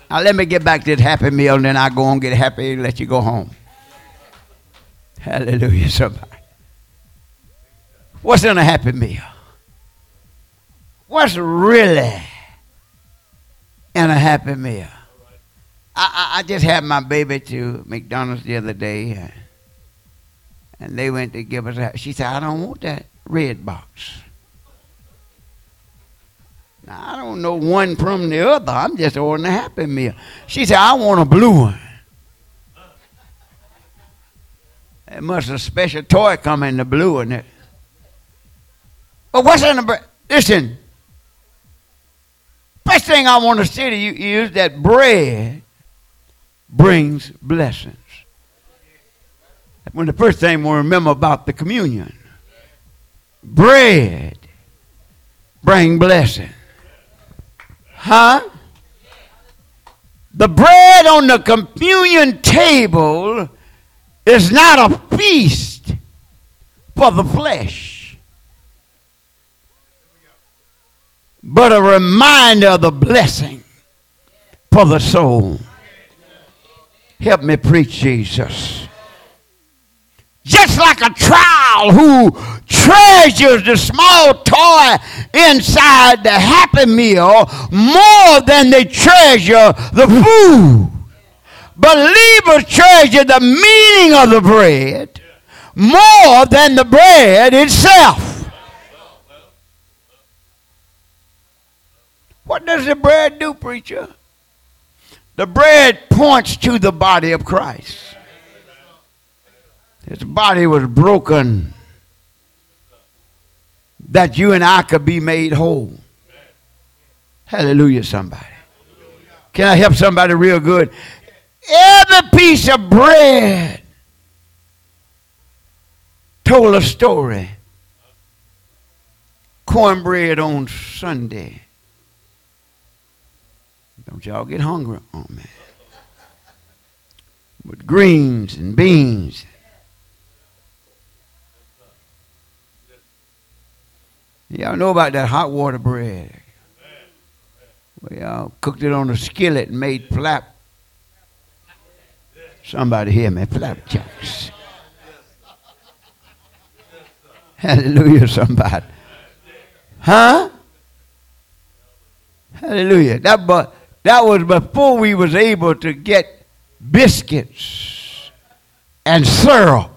Now let me get back to this Happy Meal, and then I'll go and get happy and let you go home. Hallelujah, somebody. What's in a Happy Meal? What's really in a Happy Meal? I just had my baby to McDonald's the other day, and they went to give us a. She said, I don't want that red box. Now, I don't know one from the other. I'm just ordering a Happy Meal. She said, I want a blue one. There must have a special toy come in the blue one. But what's in the bread? Listen. First thing I want to say to you is that bread brings blessings. When the first thing we remember about the communion. Bread bring blessing. Huh? The bread on the communion table is not a feast for the flesh, but a reminder of the blessing for the soul. Help me preach, Jesus. Just like a child who treasures the small toy inside the Happy Meal more than they treasure the food. Believers treasure the meaning of the bread more than the bread itself. What does the bread do, preacher? The bread points to the body of Christ. His body was broken that you and I could be made whole. Hallelujah, somebody. Can I help somebody real good? Every piece of bread told a story. Cornbread on Sunday. Don't y'all get hungry on me. With greens and beans. Y'all know about that hot water bread. Well, y'all cooked it on a skillet and made flap. Somebody hear me, flapjacks. Hallelujah, somebody. Huh? Hallelujah. That was before we was able to get biscuits and syrup.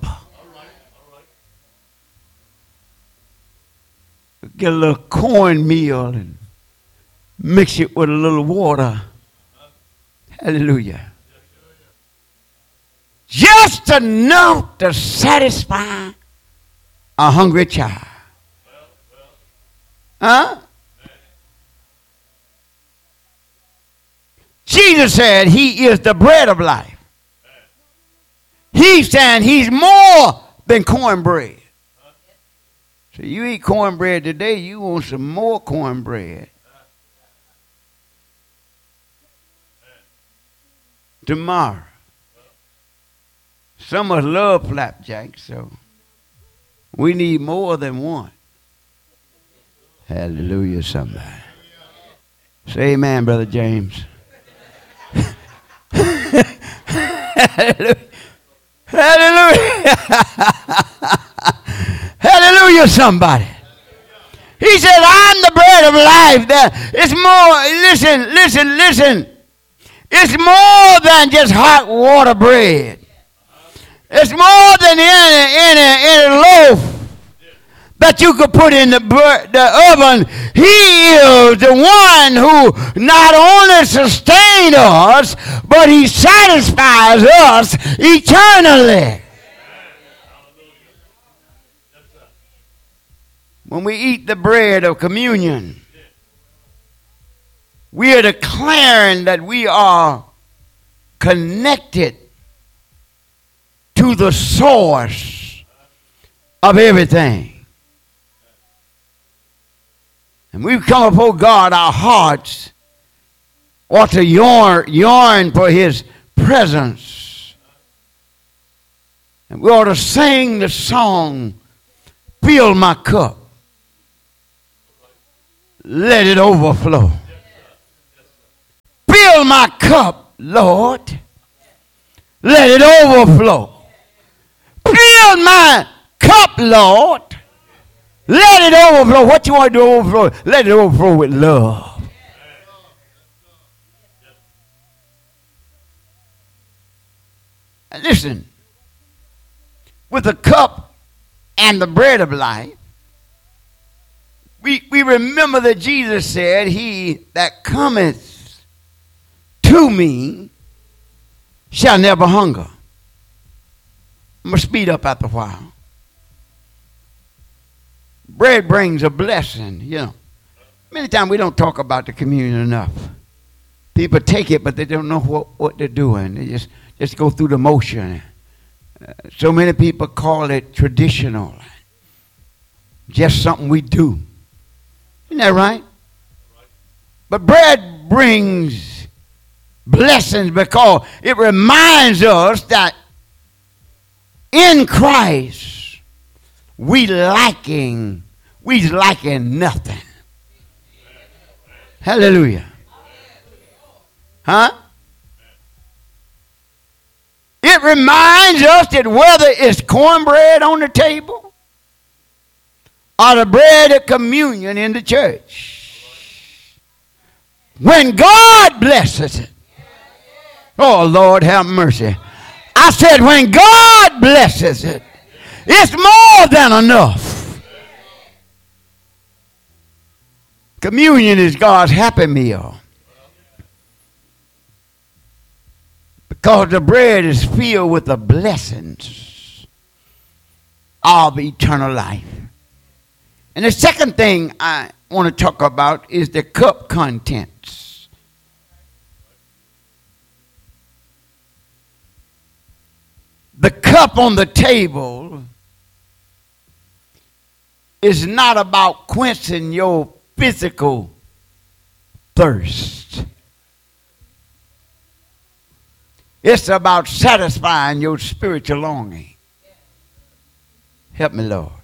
Get a little cornmeal and mix it with a little water. Hallelujah. Just enough to satisfy a hungry child. Huh? Jesus said he is the bread of life. He's saying he's more than cornbread. So you eat cornbread today, you want some more cornbread tomorrow. Some of us love flapjacks, so we need more than one. Hallelujah, somebody. Say amen, Brother James. Hallelujah. Hallelujah. Hallelujah, somebody. He said, I'm the bread of life. It's more, listen. It's more than just hot water bread. It's more than any loaf that you could put in the oven. He is the one who not only sustains us, but he satisfies us eternally. When we eat the bread of communion, we are declaring that we are connected to the source of everything. And we've come before God, our hearts ought to yearn for his presence. And we ought to sing the song, Fill My Cup. Let it overflow. Fill Fill my cup, Lord. Let it overflow. Fill my cup, Lord. Let it overflow. What you want to do overflow? Let it overflow with love. Listen, with the cup and the bread of life, we remember that Jesus said, he that cometh to me shall never hunger. I'm going to speed up after a while. Bread brings a blessing, you know. Many times we don't talk about the communion enough. People take it, but they don't know what they're doing. They just go through the motion. So many people call it traditional. Just something we do. Isn't that right? But bread brings blessings because it reminds us that in Christ we lacking nothing. Hallelujah. Huh? It reminds us that whether it's cornbread on the table or the bread of communion in the church, when God blesses it, oh Lord have mercy. I said when God blesses it, it's more than enough. Communion is God's happy meal. Because the bread is filled with the blessings of eternal life. And the second thing I want to talk about is the cup contents. The cup on the table is not about quenching your physical thirst. It's about satisfying your spiritual longing. Help me, Lord.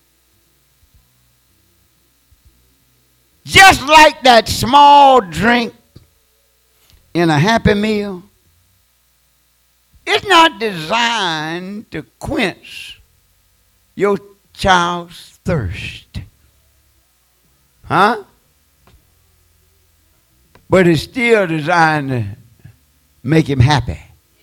Just like that small drink in a Happy Meal, it's not designed to quench your child's thirst. Huh? But it's still designed to make him happy.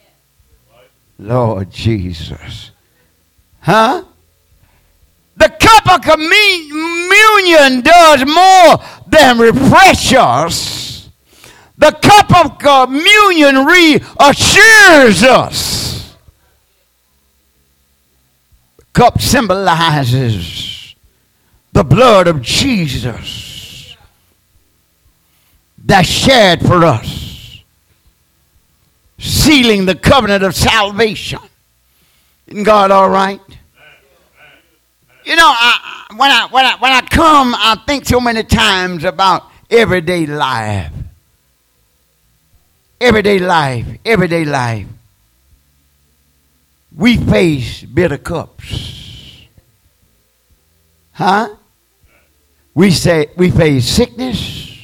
Lord Jesus. Huh? The cup of communion does more than refresh us. The cup of communion reassures us. The cup symbolizes the blood of Jesus that's shed for us, sealing the covenant of salvation. Isn't God all right? You know, when I come, I think so many times about everyday life. Everyday life, everyday life. We face bitter cups. Huh? We face sickness.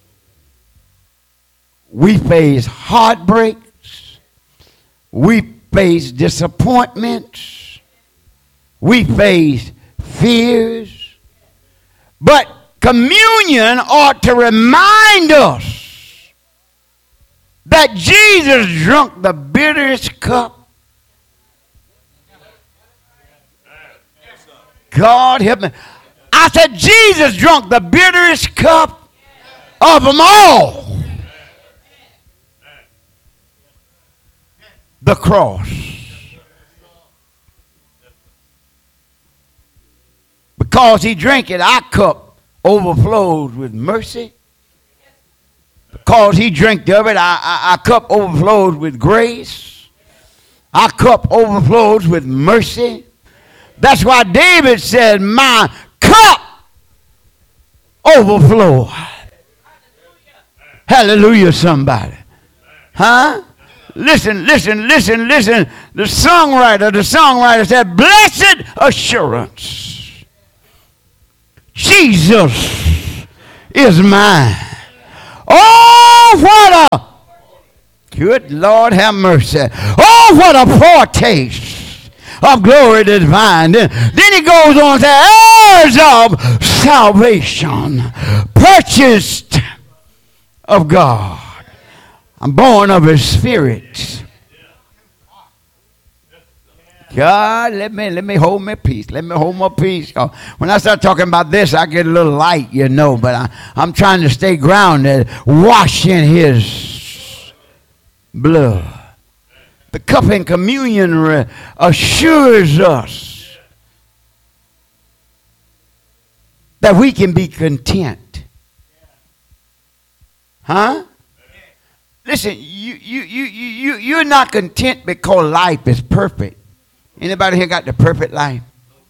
We face heartbreak. We face disappointments. We face fears. But communion ought to remind us that Jesus drank the bitterest cup. God help me. I said Jesus drank the bitterest cup of them all. The cross. Because he drank it, our cup overflows with mercy. Because he drank of it, our cup overflows with grace. Our cup overflows with mercy. That's why David said, my cup overflows. Hallelujah, somebody. Huh? Listen. The songwriter said, blessed assurance, Jesus is mine. Oh, what a Good Lord, have mercy. Oh, what a foretaste of glory divine. Then he goes on to say, heirs of salvation, purchased of God. I'm born of his spirit. God, let me hold my peace. Let me hold my peace. When I start talking about this, I get a little light, you know, but I'm trying to stay grounded, washed in his blood. The cup in communion assures us that we can be content. Huh? Listen, you're not content because life is perfect. Anybody here got the perfect life?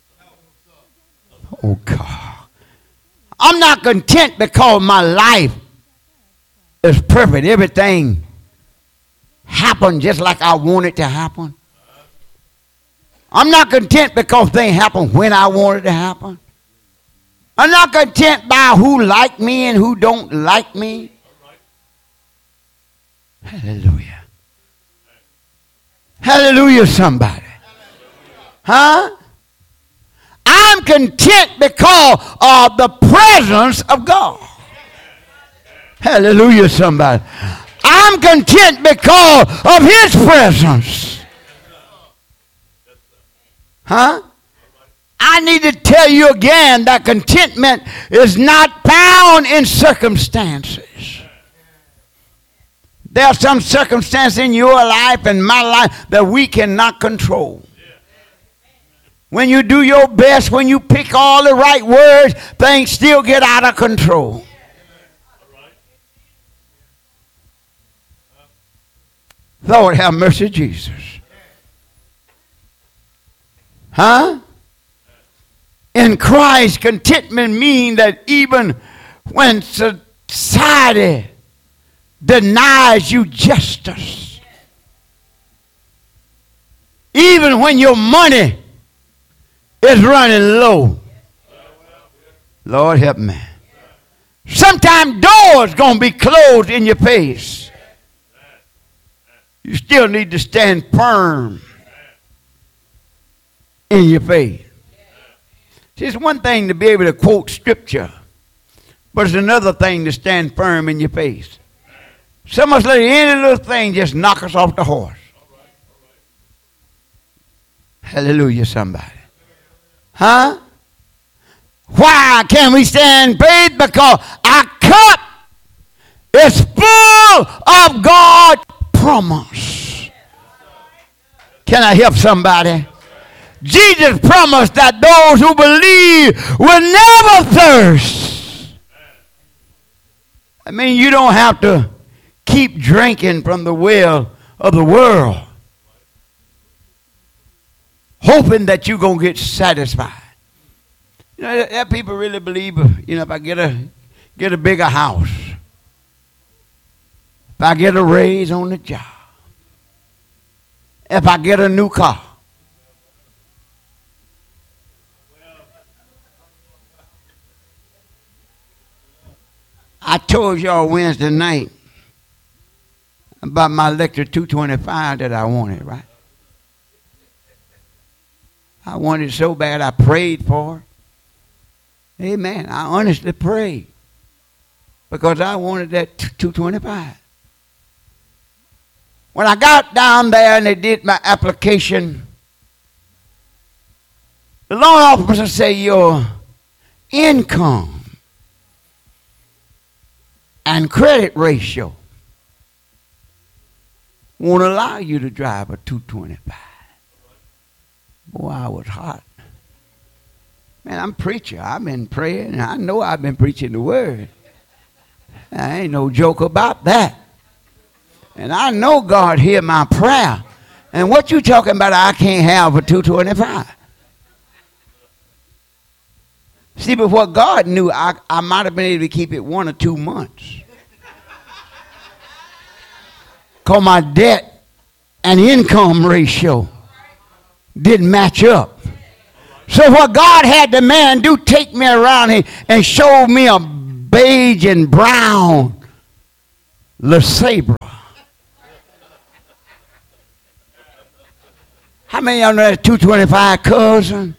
Oh, God. I'm not content because my life is perfect. Everything happened just like I want it to happen. I'm not content because things happen when I want it to happen. I'm not content by who like me and who don't like me. Hallelujah. Hallelujah, somebody. Huh? I'm content because of the presence of God. Hallelujah, somebody. I'm content because of his presence. Huh? I need to tell you again that contentment is not found in circumstances. There are some circumstances in your life and my life that we cannot control. When you do your best, when you pick all the right words, things still get out of control. Lord, have mercy, Jesus. Huh? In Christ, contentment means that even when society denies you justice, even when your money is running low, Lord help me. Sometimes doors gonna be closed in your face. You still need to stand firm in your faith. See, it's one thing to be able to quote scripture, but it's another thing to stand firm in your faith. Some of us let any little thing just knock us off the horse. Hallelujah, somebody. Huh? Why can we stand faith? Because our cup is full of God's promise. Can I help somebody? Jesus promised that those who believe will never thirst. I mean, you don't have to keep drinking from the well of the world, hoping that you're going to get satisfied. You know, that people really believe, you know, if I get a bigger house, if I get a raise on the job, if I get a new car, I told y'all Wednesday night about my Lectra 225 that I wanted, right? I wanted it so bad I prayed for it. Amen. I honestly prayed because I wanted that 225. When I got down there and they did my application, the loan officer said your income and credit ratio won't allow you to drive a 225. Boy, I was hot. Man, I'm a preacher. I've been praying, and I know I've been preaching the word. I ain't no joke about that. And I know God hear my prayer. And what you talking about I can't have a 225? See, but what God knew, I might have been able to keep it 1 or 2 months. Because my debt and income ratio didn't match up. So what God had the man do, take me around here and show me a beige and brown LeSabre. many of y'all know that 225 cousin?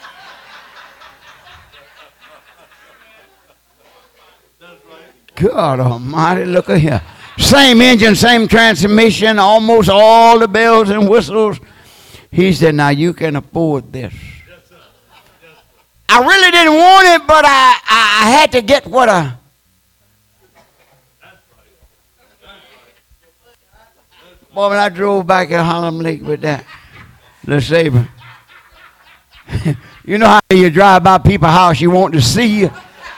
God almighty, look at here. Same engine, same transmission, almost all the bells and whistles. He said, now you can afford this. I really didn't want it, but I had to get what I... Boy, when I drove back at Harlem Lake with that LeSabre, you know how you drive by people's house, you want to see you.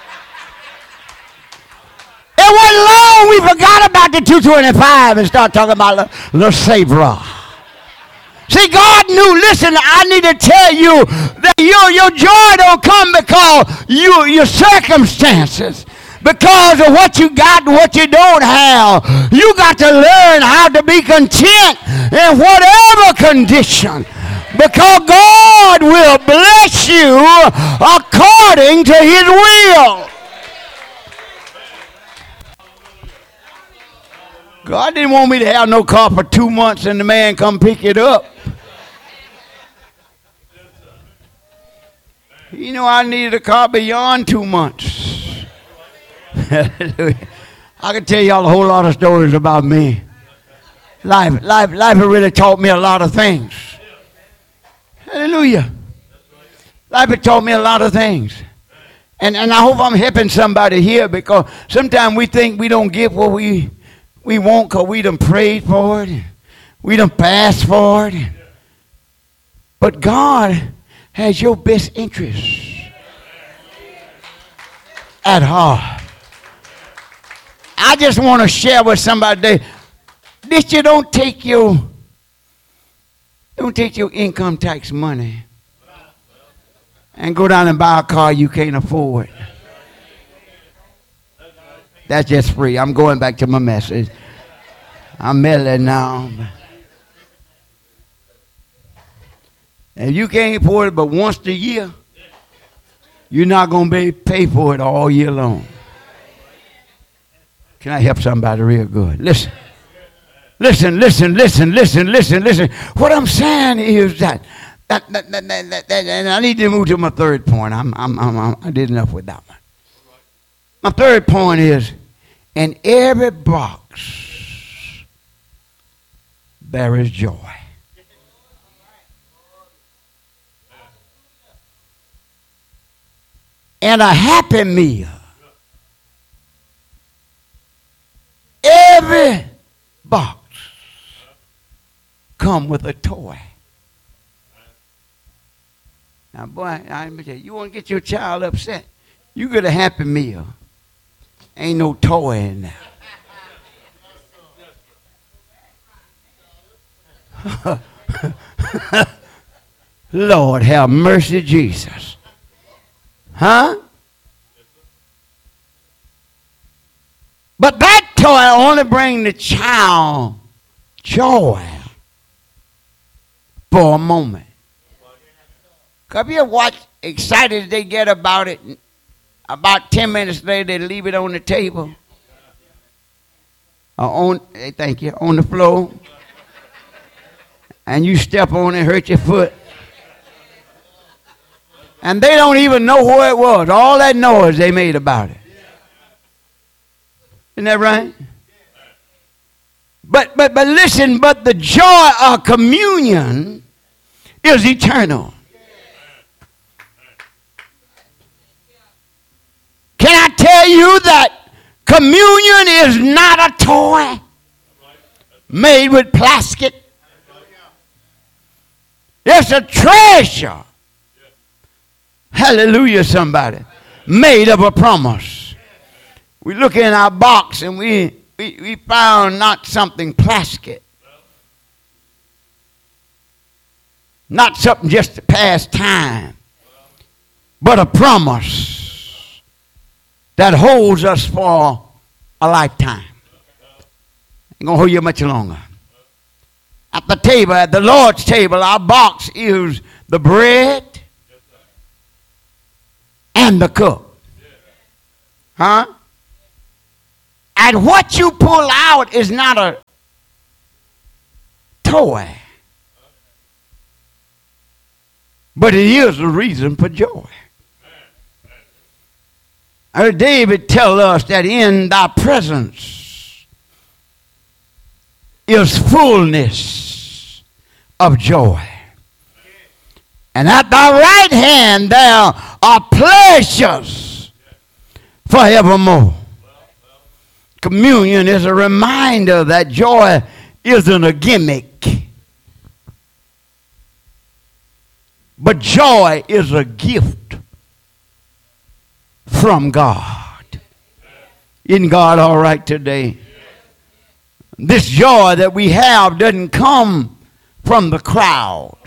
It wasn't long we forgot about the 225 and start talking about LeSabre. See, God knew, listen, I need to tell you that your joy don't come because your circumstances, because of what you got and what you don't have. You got to learn how to be content in whatever condition, because God will bless you according to his will. God didn't want me to have no car for 2 months and the man come pick it up. You know, I needed a car beyond 2 months. I can tell y'all a whole lot of stories about me. Life has really taught me a lot of things. Hallelujah. Life has taught me a lot of things. And I hope I'm helping somebody here, because sometimes we think we don't get what we want because we done prayed for it. We done fast for it. But God has your best interests at heart. I just want to share with somebody today that you don't take your income tax money and go down and buy a car you can't afford. That's just free. I'm going back to my message. I'm meddling now. And you can't afford it but once a year, you're not going to pay for it all year long. Can I help somebody real good? Listen. Listen. What I'm saying is that and I need to move to my third point. I did enough with that one. My third point is, in every box there is joy. And a happy meal. Every box come with a toy. Now, boy, I'm tell you, you want to get your child upset, you get a happy meal. Ain't no toy in there. Lord have mercy, Jesus. Huh? But that toy only brings the child joy for a moment. Have you ever watched excited they get about it? About 10 minutes later, they leave it on the table. Or thank you, on the floor. And you step on it, hurt your foot. And they don't even know where it was. All that noise they made about it. Isn't that right? But listen, but the joy of communion is eternal. Can I tell you that communion is not a toy made with plastic? It's a treasure. Hallelujah, somebody. Made of a promise. We look in our box and we found not something plastic. Not something just to pass time. But a promise that holds us for a lifetime. Ain't gonna hold you much longer. At the table, at the Lord's table, our box is the bread and the cup. Huh? And what you pull out is not a toy. But it is a reason for joy. I heard David tell us that in thy presence is fullness of joy. And at thy right hand there are pleasures forevermore. Communion is a reminder that joy isn't a gimmick, but joy is a gift from God. Isn't God all right today? This joy that we have doesn't come from the crowd.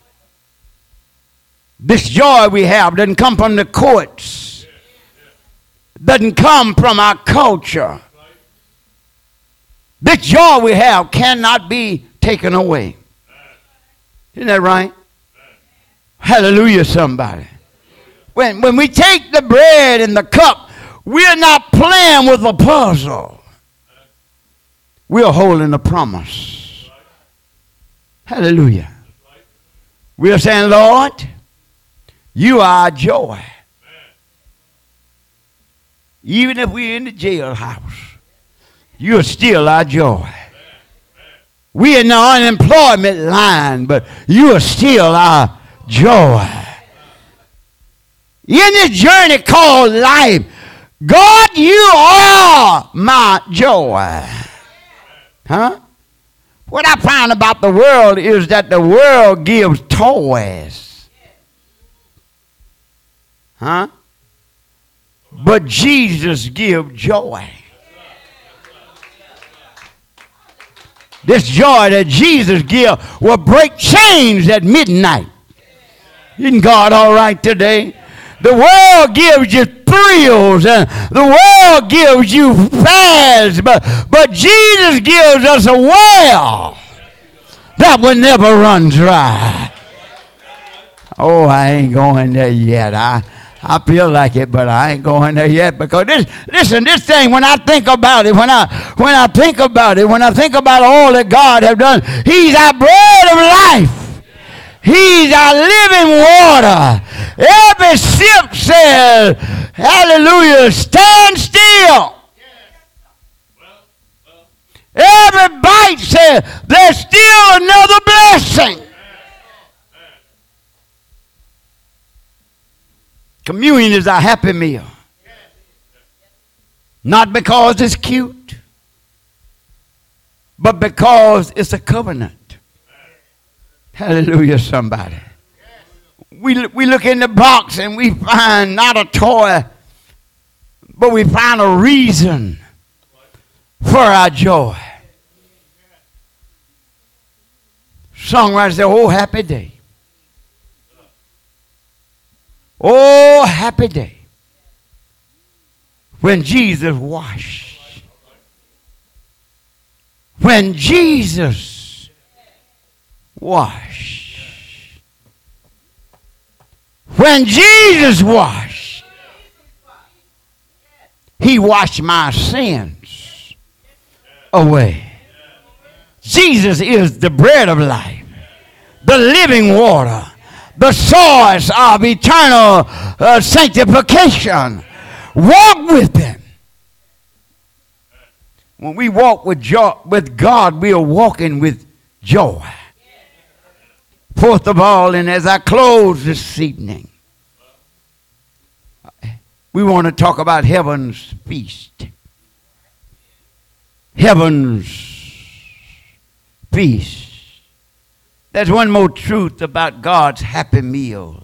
This joy we have doesn't come from the courts. Doesn't come from our culture. This joy we have cannot be taken away. Isn't that right? Hallelujah, somebody. When we take the bread and the cup, we're not playing with a puzzle. We're holding a promise. Hallelujah. We're saying, Lord, you are our joy. Even if we're in the jailhouse, you're still our joy. We're in the unemployment line, but you are still our joy. In this journey called life, God, you are my joy. Huh? What I find about the world is that the world gives toys. Huh? But Jesus gives joy. This joy that Jesus gives will break chains at midnight. Isn't God all right today? The world gives you thrills and the world gives you fads, but Jesus gives us a well that will never run dry. Oh, I ain't going there yet. I feel like it, but I ain't going there yet because this thing, when I think about it, when I think about all that God has done, He's our bread of life. He's our living water. Every sip says, hallelujah, stand still. Every bite says, there's still another blessing. Communion is a happy meal. Not because it's cute, but because it's a covenant. Hallelujah, somebody. We look in the box and we find not a toy, but we find a reason for our joy. Songwriter said, oh, happy day. Oh, happy day when Jesus washed. When Jesus washed. When Jesus washed, He washed my sins away. Jesus is the bread of life, the living water, the source of eternal sanctification. Walk with Him. When we walk with God, we are walking with joy. Fourth of all, and as I close this evening, we want to talk about heaven's feast. Heaven's feast. There's one more truth about God's happy meal.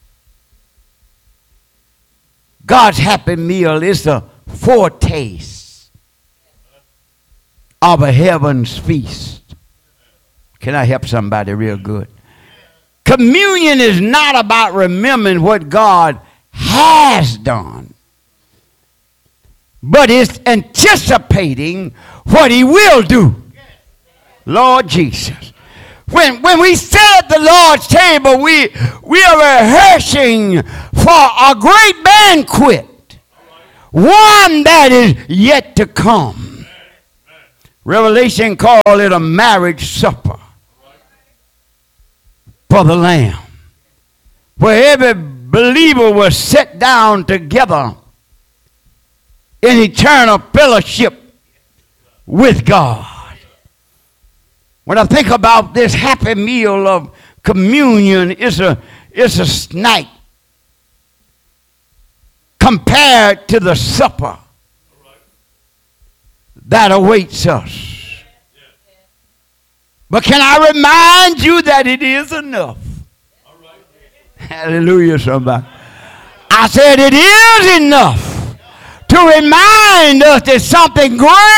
God's happy meal is a foretaste of a heaven's feast. Can I help somebody real good? Communion is not about remembering what God has done, but it's anticipating what He will do. Lord Jesus. When we sit at the Lord's table, we are rehearsing for a great banquet, one that is yet to come. Revelation called it a marriage supper for the Lamb. where every believer was set down together in eternal fellowship with God. When I think about this happy meal of communion, it's a snack compared to the supper that awaits us. But can I remind you that it is enough? Hallelujah, somebody. I said it is enough to remind us that something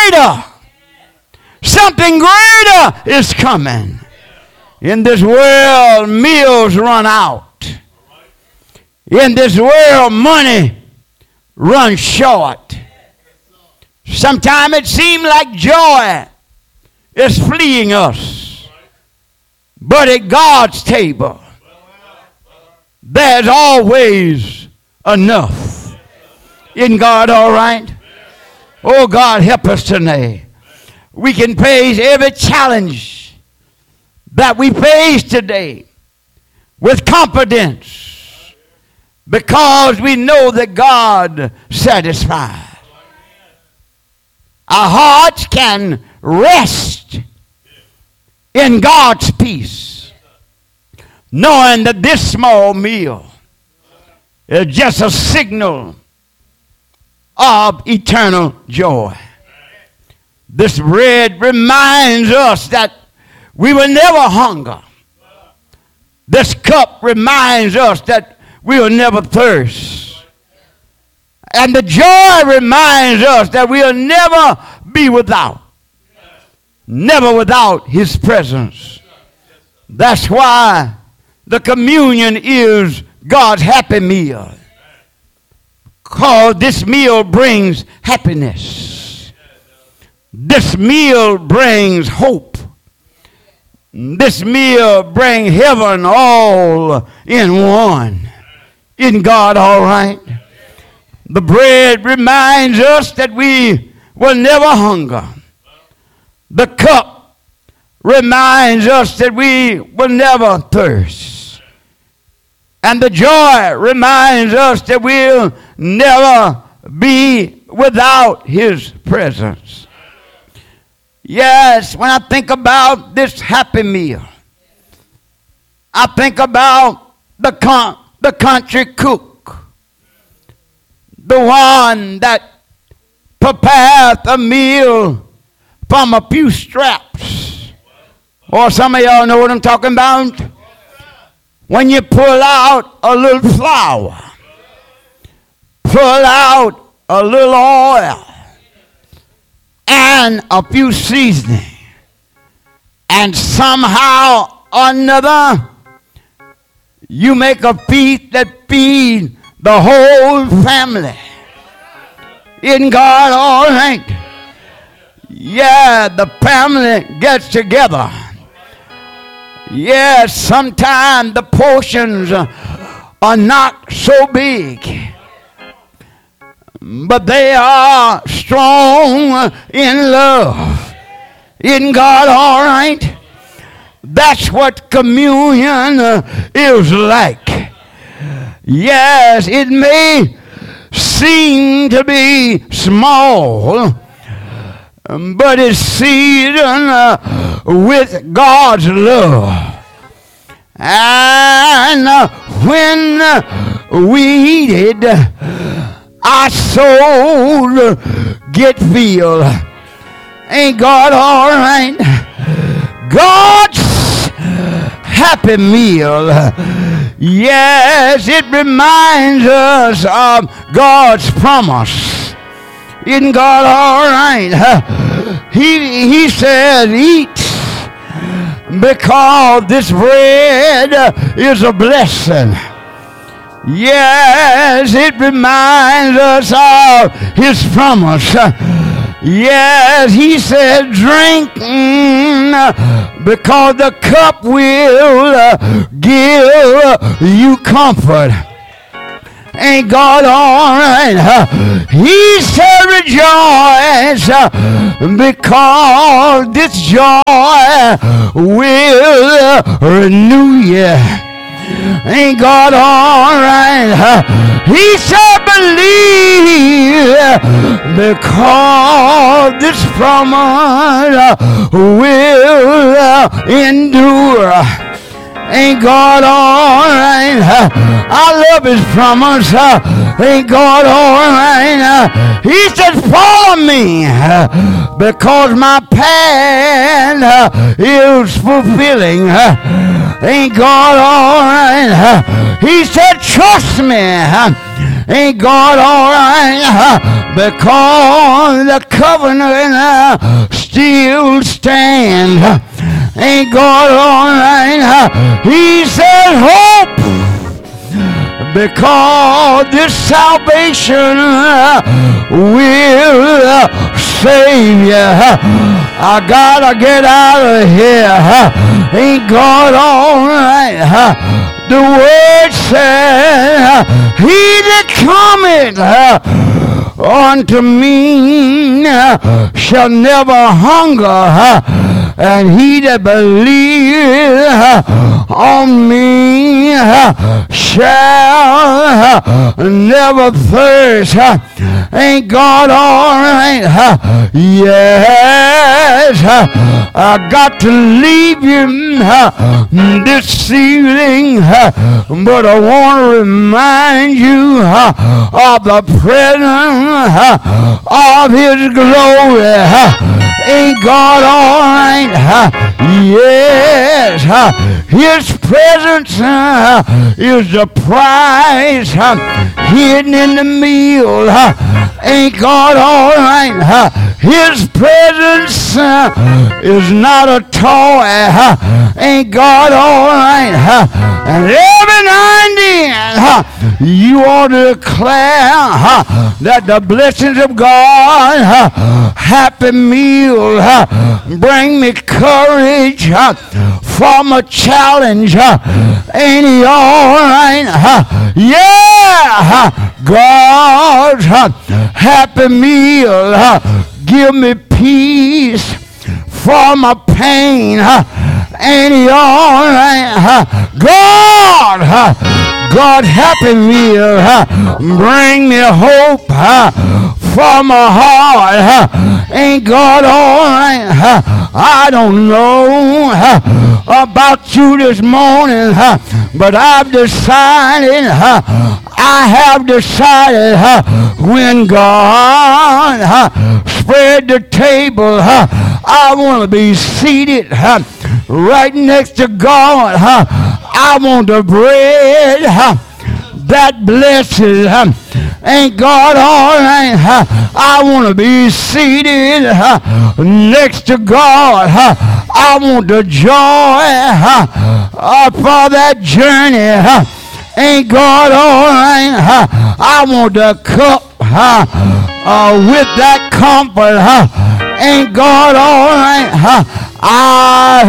greater is coming. In this world, meals run out. In this world, money runs short. Sometimes it seems like joy is fleeing us. But at God's table, there's always enough. Isn't God all right? Oh, God, help us today. We can face every challenge that we face today with confidence because we know that God satisfies. Our hearts can rest in God's peace, knowing that this small meal is just a signal of eternal joy. This bread reminds us that we will never hunger. This cup reminds us that we will never thirst. And the joy reminds us that we will never be without. Never without his presence. That's why the communion is God's happy meal. Because this meal brings happiness. This meal brings hope. This meal brings heaven all in one. Isn't God all right? The bread reminds us that we will never hunger. The cup reminds us that we will never thirst. And the joy reminds us that we'll never be without his presence. Yes, when I think about this happy meal, I think about the country cook, the one that prepares a meal from a few scraps. Or some of y'all know what I'm talking about. When you pull out a little flour, pull out a little oil, and a few seasoning, and somehow or another you make a feast that feeds the whole family. Isn't God all right? Yeah, the family gets together. Yes, sometimes the portions are not so big, but they are strong in love. Isn't God all right? That's what communion is like. Yes, it may seem to be small, but it's seasoned with God's love. And when we eat it, our soul get filled. Ain't God all right? God's happy meal. Yes, it reminds us of God's promise. Isn't God all right? He said, eat, because this bread is a blessing. Yes, it reminds us of his promise. Yes, he said, drink, because the cup will give you comfort. Ain't God all right? He said, rejoice, because this joy will renew you. Ain't God all right? He said, believe, because this promise will endure. Ain't God all right? I love his promise. Ain't God all right? He said, follow me, because my path is fulfilling. Ain't God all right? He said, trust me. Ain't God all right? Because the covenant still stands. Ain't God all right? He said, hope, because this salvation will save you. I gotta get out of here. Ain't God all right? The word said, he that cometh unto me shall never hunger, and he that believeth on me shall never thirst. Ain't God all right? Yes, I got to leave you this evening, but I want to remind you of the presence of his glory. Ain't God all right? Yes, his presence is the prize hidden in the meal. Ain't God all right? His presence is not a toy. Ain't God all right? And every now and then you ought to declare that the blessings of God, happy meal, bring me courage from a challenge. Ain't he all right? Yeah, God's happy meal, give me peace for my pain. Ain't he all right? God happy meal, bring me hope for my heart. Ain't God all right? I don't know about you this morning, but I've decided, when God spread the table, I want to be seated right next to God. I want the bread that blesses. Ain't God all right? I want to be seated next to God. I want the joy for that journey. Ain't God all right? I want the cup with that comfort. Ain't God all right? I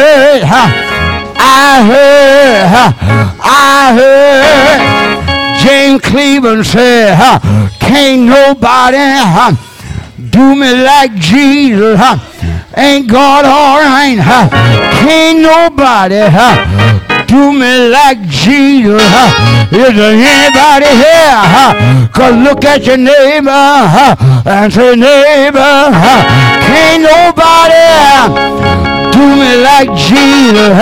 heard James Cleveland say, can't nobody do me like Jesus. Ain't God all right? Can't nobody do me like Jesus. Is there anybody here? Cause look at your neighbor and say, neighbor, can't nobody do me like Jesus.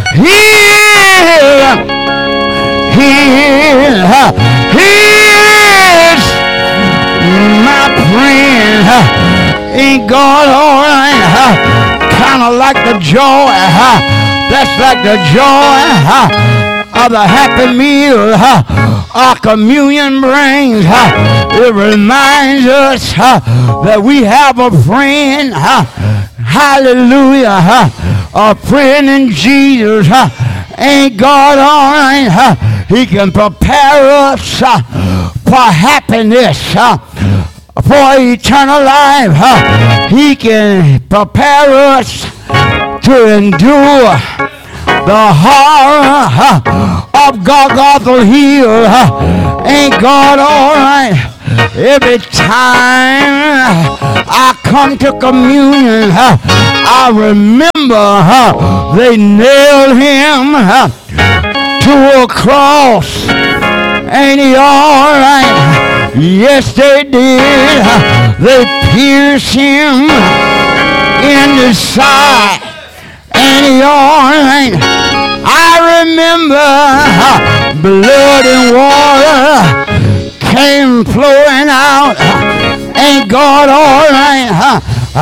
He's my friend. Ain't God all right? Kind of like the joy. That's like the joy of the happy meal our communion brings. It reminds us that we have a friend. Hallelujah. A friend in Jesus. Ain't God all right? He can prepare us for happiness, for eternal life. He can prepare us to endure the horror of Golgotha Hill. Ain't God all right? Every time I come to communion, I remember they nailed him to a cross. Ain't he all right? Yes, they did. They pierced him in the side. Ain't he all right? I remember blood and water came flowing out. Ain't God all right?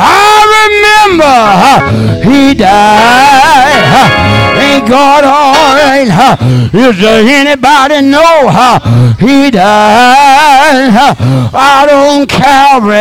I remember he died. Ain't God all right? Is there anybody know he died out on Calvary?